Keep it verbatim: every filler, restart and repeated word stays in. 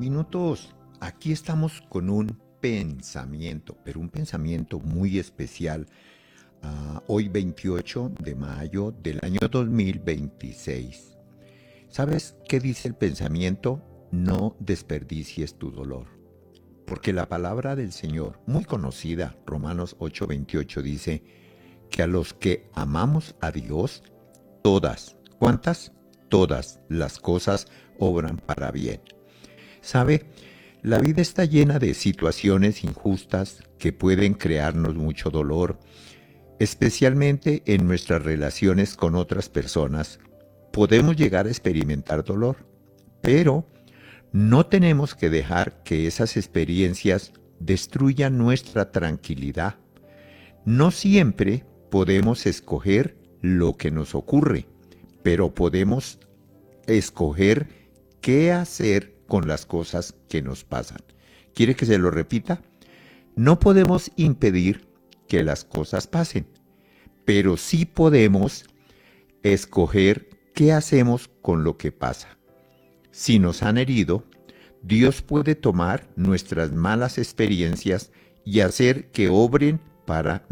Minutos, aquí estamos con un pensamiento, pero un pensamiento muy especial. ah, hoy veintiocho de mayo del año dos mil veintiséis. ¿Sabes qué dice el pensamiento? No desperdicies tu dolor. Porque la palabra del Señor, muy conocida, Romanos ocho veintiocho, dice que a los que amamos a Dios, todas, ¿cuántas? Todas las cosas obran para bien. ¿Sabe? La vida está llena de situaciones injustas que pueden crearnos mucho dolor, especialmente en nuestras relaciones con otras personas. Podemos llegar a experimentar dolor, pero no tenemos que dejar que esas experiencias destruyan nuestra tranquilidad. No siempre podemos escoger lo que nos ocurre, pero podemos escoger qué hacer con las cosas que nos pasan. ¿Quiere que se lo repita? No podemos impedir que las cosas pasen, pero sí podemos escoger qué hacemos con lo que pasa. Si nos han herido, Dios puede tomar nuestras malas experiencias y hacer que obren para